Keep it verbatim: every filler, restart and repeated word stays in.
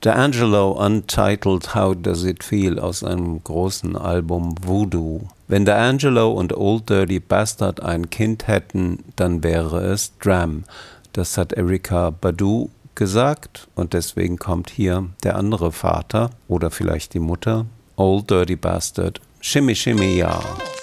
D'Angelo Untitled How Does It Feel aus einem großen Album Voodoo. Wenn D'Angelo und Old Dirty Bastard ein Kind hätten, dann wäre es Dram. Das hat Erykah Badu gesagt und deswegen kommt hier der andere Vater oder vielleicht die Mutter, Old Dirty Bastard, Shimmy Shimmy Ya.